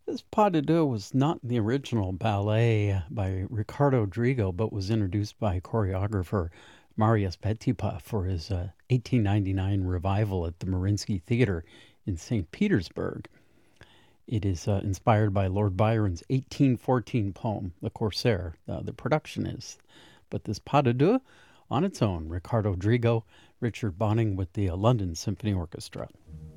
This pas de deux was not in the original ballet by Ricardo Drigo, but was introduced by choreographer Marius Petipa for his 1899 revival at the Mariinsky Theater in St. Petersburg. It is inspired by Lord Byron's 1814 poem, The Corsair. The production is. But this pas de deux, on its own, Ricardo Drigo, Richard Bonning with the London Symphony Orchestra.